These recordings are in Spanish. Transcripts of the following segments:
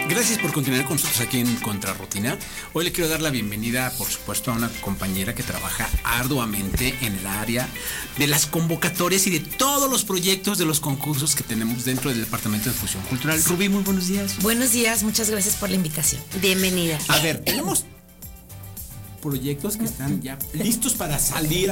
Gracias por continuar con nosotros aquí en Contrarrutina. Hoy le quiero dar la bienvenida, por supuesto, a una compañera que trabaja arduamente en el área de las convocatorias y de todos los proyectos de los concursos que tenemos dentro del Departamento de Difusión Cultural. Rubí, muy buenos días. Buenos días, muchas gracias por la invitación. Bienvenida. A ver, tenemos proyectos que están ya listos para salir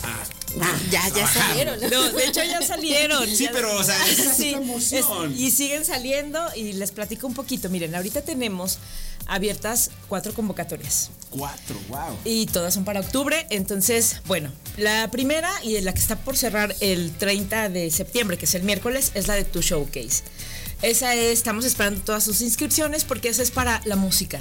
ya salieron. No, de hecho ya salieron. Sí, pero o sea, es sí, emoción. Y siguen saliendo y les platico un poquito. Miren, ahorita tenemos abiertas 4 convocatorias. 4, wow. Y todas son para octubre. Entonces, bueno, la primera y la que está por cerrar el 30 de septiembre, que es el miércoles, es la de Tu Showcase. Estamos esperando todas sus inscripciones porque esa es para la música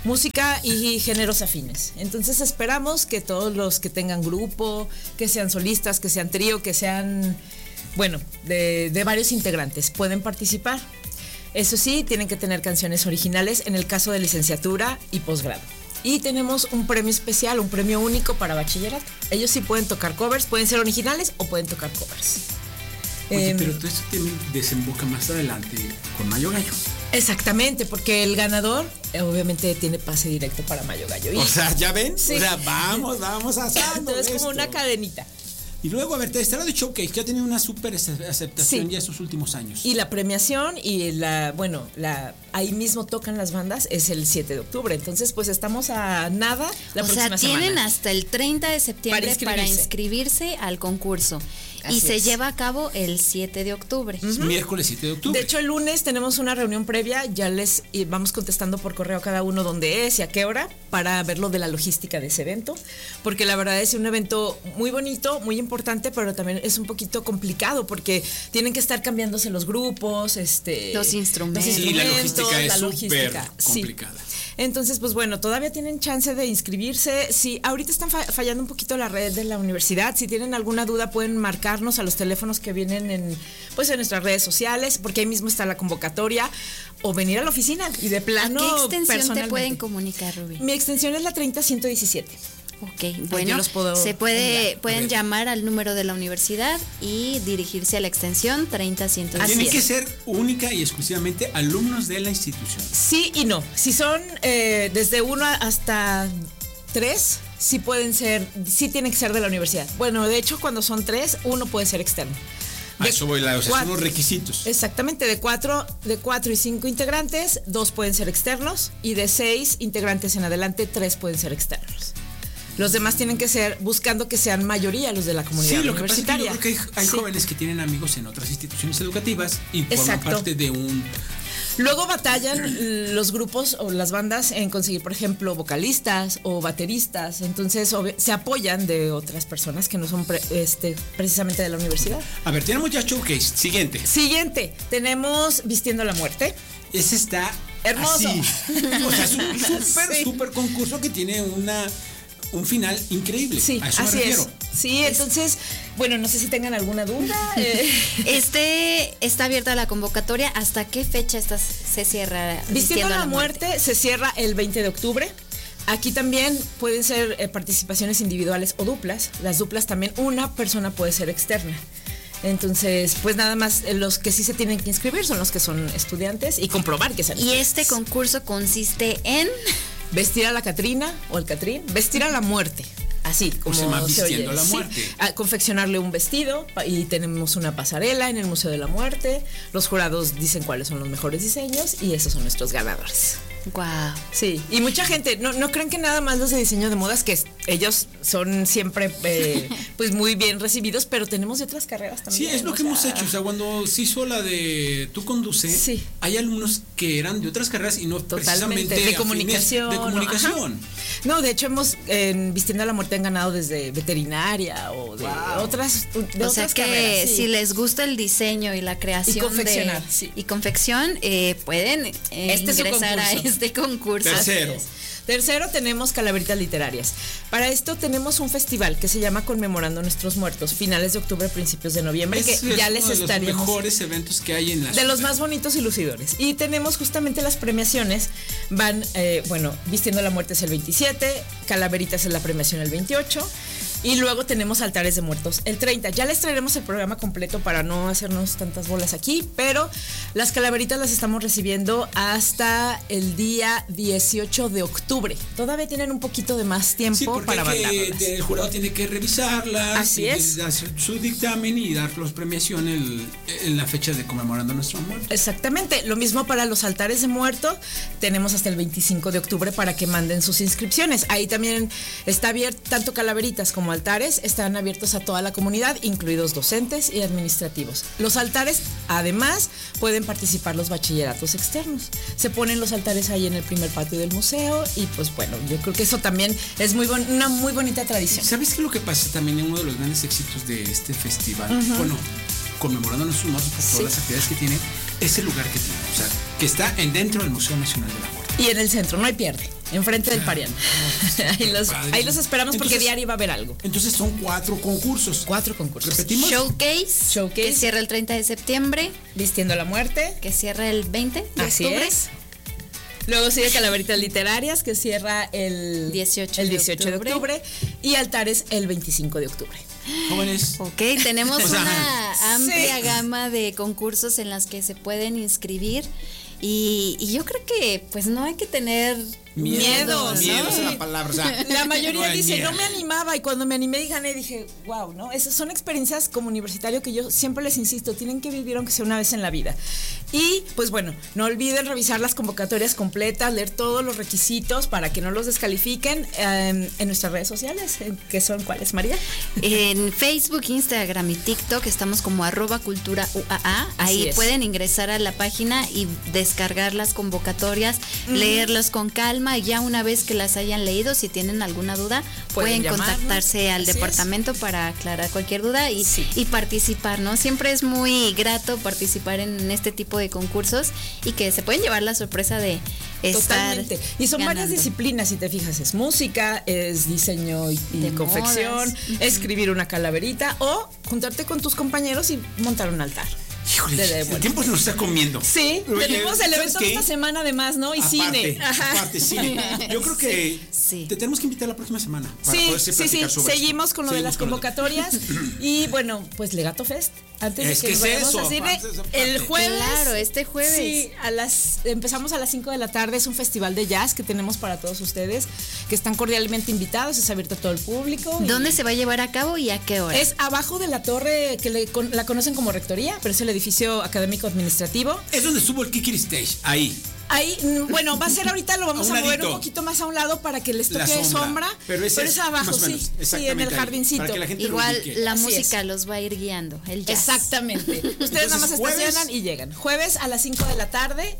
y géneros afines. Entonces esperamos que todos los que tengan grupo, que sean solistas, que sean trío, que sean, bueno, de varios integrantes, pueden participar. Eso sí, tienen que tener canciones originales en el caso de licenciatura y posgrado. Y tenemos un premio especial, un premio único para bachillerato. Ellos sí pueden tocar covers, pueden ser originales o pueden tocar covers. Oye, pero todo esto desemboca más adelante con Mayo Gallo. Exactamente, porque el ganador obviamente tiene pase directo para Mayo Gallo. O sea, ¿ya ven? Sí. O sea, vamos asando. Entonces es como una cadenita. Y luego, a ver, te estará de Showcase, que ha tenido una súper aceptación Sí. ya estos últimos años. Y la premiación y ahí mismo tocan las bandas, es el 7 de octubre. Entonces, pues estamos a nada la próxima semana. Tienen hasta el 30 de septiembre para inscribirse al concurso. Así y se es. lleva a cabo el 7 de octubre. Miércoles 7 de octubre. De hecho, el lunes tenemos una reunión previa, ya les vamos contestando por correo a cada uno dónde es y a qué hora para ver lo de la logística de ese evento, porque la verdad es un evento muy bonito, muy importante, pero también es un poquito complicado porque tienen que estar cambiándose los grupos, los instrumentos. Sí, la logística es súper Sí. complicada. Entonces, pues bueno, todavía tienen chance de inscribirse. Sí, ahorita están fallando un poquito la red de la universidad. Si tienen alguna duda, pueden marcarnos a los teléfonos que vienen en nuestras redes sociales, porque ahí mismo está la convocatoria, o venir a la oficina y de plano. ¿A qué extensión te personalmente pueden comunicar, Rubí? Mi extensión es la 30117. Ok, bueno, pueden pueden llamar al número de la universidad y dirigirse a la extensión 30117. Tienen que ser única y exclusivamente alumnos de la institución. Sí y no. Si son desde 1 hasta 3, sí tienen que ser de la universidad. Bueno, de hecho, cuando son 3, uno puede ser externo. A eso voy, son los requisitos. Exactamente, de 4 y 5 integrantes, 2 pueden ser externos, y de 6 integrantes en adelante, 3 pueden ser externos. Los demás tienen que ser buscando que sean mayoría los de la comunidad universitaria. Sí, lo que pasa es que yo creo que hay jóvenes que tienen amigos en otras instituciones educativas y forman Exacto. parte de un... Luego batallan los grupos o las bandas en conseguir, por ejemplo, vocalistas o bateristas. Entonces se apoyan de otras personas que no son precisamente de la universidad. A ver, tenemos ya Showcase. Siguiente, tenemos Vistiendo la Muerte. Ese está hermoso. Así. O sea, es un súper concurso que tiene un final increíble. Sí, a eso así me refiero. es. Sí, entonces, bueno, no sé si tengan alguna duda. Está abierta la convocatoria. ¿Hasta qué fecha se cierra? Vistiendo la Muerte se cierra el 20 de octubre. Aquí también pueden ser participaciones individuales o duplas. Las duplas también, una persona puede ser externa. Entonces, pues nada más, los que sí se tienen que inscribir son los que son estudiantes y comprobar que sean estudiantes. Y este concurso consiste en... vestir a la Catrina o el Catrín, vestir a la muerte. Así como se llama Vistiendo oye. la Muerte. Sí, confeccionarle un vestido y tenemos una pasarela en el Museo de la Muerte. Los jurados dicen cuáles son los mejores diseños y esos son nuestros ganadores. Wow. Sí, y mucha gente, no creen que nada más los de diseño de modas, que ellos son siempre pues muy bien recibidos, pero tenemos de otras carreras también. Sí, es lo que hemos hecho. O sea, cuando se hizo la de Tú Conduce, sí, hay alumnos que eran de otras carreras y no totalmente precisamente de comunicación. De comunicación. No, de hecho hemos en Vistiendo a la Muerte han ganado desde veterinaria o de otras carreras. Sí. Si les gusta el diseño y la creación y confeccionar, y confección, pueden ingresar a este concurso. Tercero, tenemos Calaveritas Literarias. Para esto tenemos un festival que se llama Conmemorando Nuestros Muertos, finales de octubre, principios de noviembre, que ya les estaríamos... de los mejores eventos que hay en la ciudad. De los más bonitos y lucidores. Y tenemos justamente las premiaciones, van, Vistiendo la Muerte es el 27, Calaveritas es la premiación el 28, Y luego tenemos altares de muertos el 30. Ya les traeremos el programa completo para no hacernos tantas bolas aquí, pero las calaveritas las estamos recibiendo hasta el día 18 de octubre. Todavía tienen un poquito de más tiempo para mandarlas. El jurado tiene que revisarlas. Así es. Hacer su dictamen y darlos premiación en la fecha de conmemorando nuestro muerto. Exactamente. Lo mismo para los altares de muerto. Tenemos hasta el 25 de octubre para que manden sus inscripciones. Ahí también está abierto, tanto calaveritas como altares están abiertos a toda la comunidad, incluidos docentes y administrativos. Los altares, además, pueden participar los bachilleratos externos. Se ponen los altares ahí en el primer patio del museo y pues bueno, yo creo que eso también es una muy bonita tradición. ¿Sabes qué es lo que pasa también en uno de los grandes éxitos de este festival? Bueno, conmemorando nuestros muertos por todas las actividades que tiene, es el lugar que tiene, o sea, que está dentro del Museo Nacional de la Muerte. Y en el centro, no hay pierde. Enfrente del Parián. Ahí los esperamos. Entonces, porque diario va a haber algo. Entonces son 4 concursos. 4 concursos. ¿Repetimos? Showcase, que cierra el 30 de septiembre. Vistiendo la muerte, que cierra el 20 de Así octubre. Es. Luego sigue Calaveritas Literarias, que cierra el 18 de octubre. Y Altares el 25 de octubre. Jóvenes. Ok, tenemos una amplia gama de concursos en las que se pueden inscribir. Y yo creo que pues no hay que tener miedo, ¿no? Miedo es la palabra. O sea, la mayoría dice, miedo. no me animaba, y cuando me animé y gané dije, wow, ¿no? Esas son experiencias como universitario que yo siempre les insisto, tienen que vivir aunque sea una vez en la vida. Y pues bueno, no olviden revisar las convocatorias completas, leer todos los requisitos para que no los descalifiquen en nuestras redes sociales, que son ¿cuáles, María? En Facebook, Instagram y TikTok estamos como @culturauaa. Ahí pueden ingresar a la página y descargar las convocatorias, leerlas con calma, y ya una vez que las hayan leído, si tienen alguna duda, pueden contactarse al departamento para aclarar cualquier duda y participar, ¿no? Siempre es muy grato participar en este tipo de concursos y que se pueden llevar la sorpresa de estar. Totalmente. Y son varias disciplinas, si te fijas, es música, es diseño y confección, escribir una calaverita o juntarte con tus compañeros y montar un altar. Híjole, el tiempo se nos está comiendo. Sí, tenemos el evento esta semana además, ¿no? Y cine. Aparte, cine. Yo creo que te tenemos que invitar la próxima semana. Para poder platicar sobre seguimos esto. con lo de las convocatorias. Y bueno, pues Legato Fest. Antes de que nos vayamos a cine, el jueves. Claro, este jueves. Sí, empezamos a las 5 de la tarde. Es un festival de jazz que tenemos para todos ustedes, que están cordialmente invitados. Es abierto a todo el público. ¿Dónde se va a llevar a cabo y a qué hora? Es abajo de la torre que la conocen como rectoría, pero es el edificio académico administrativo. Es donde estuvo el Kikiri Stage, ahí. Ahí, bueno, va a ser ahorita, lo vamos a mover un poquito más a un lado para que les toque sombra. Pero es abajo, sí, en el jardincito. Para que la gente igual la música los va a ir guiando, el jazz. Exactamente. Ustedes nada más estacionan y llegan. Jueves a las 5 de la tarde,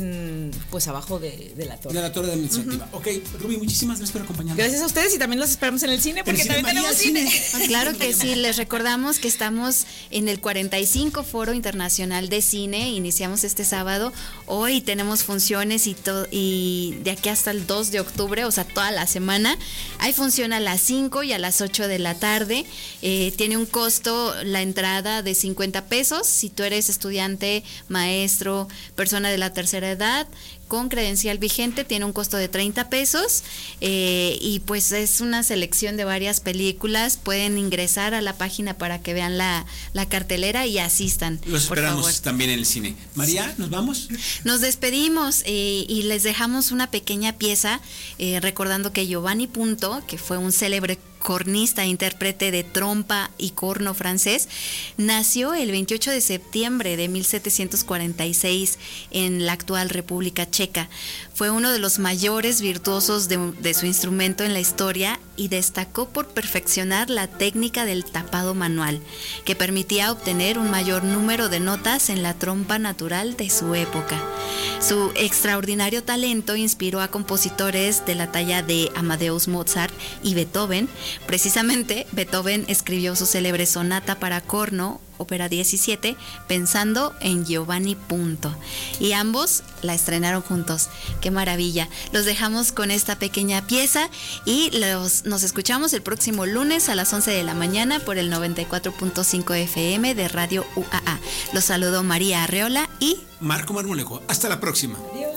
pues abajo de la torre. De la torre administrativa. Ok, Ruby, muchísimas gracias por acompañarnos. Gracias a ustedes y también los esperamos en el cine, porque también tenemos cine. Claro que sí, les recordamos que estamos en el 45 Foro Internacional de Cine, iniciamos este sábado, hoy tenemos funciones y de aquí hasta el 2 de octubre, o sea, toda la semana, hay función a las 5 y a las 8 de la tarde, tiene un costo la entrada de 50 pesos, si tú eres estudiante, maestro, persona de la tercera edad, con credencial vigente, tiene un costo de 30 pesos y pues es una selección de varias películas. Pueden ingresar a la página para que vean la cartelera y asistan. Los esperamos también en el cine. María, ¿nos vamos? Nos despedimos y les dejamos una pequeña pieza recordando que Giovanni Punto, que fue un célebre cornista, intérprete de trompa y corno francés, nació el 28 de septiembre de 1746 en la actual República Checa. Fue uno de los mayores virtuosos de su instrumento en la historia y destacó por perfeccionar la técnica del tapado manual, que permitía obtener un mayor número de notas en la trompa natural de su época. Su extraordinario talento inspiró a compositores de la talla de Amadeus Mozart y Beethoven. Precisamente, Beethoven escribió su célebre sonata para corno, ópera 17, pensando en Giovanni Punto. Y ambos la estrenaron juntos. ¡Qué maravilla! Los dejamos con esta pequeña pieza y nos escuchamos el próximo lunes a las 11 de la mañana por el 94.5 FM de Radio UAA. Los saludo María Arreola y Marco Marmolejo. Hasta la próxima. Adiós.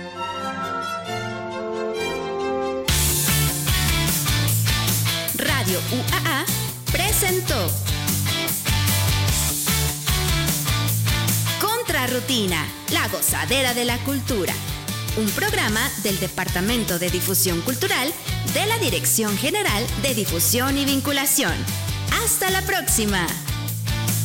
Radio Radio UAA presentó Contrarrutina, la gozadera de la cultura. Un programa del Departamento de Difusión Cultural de la Dirección General de Difusión y Vinculación. ¡Hasta la próxima!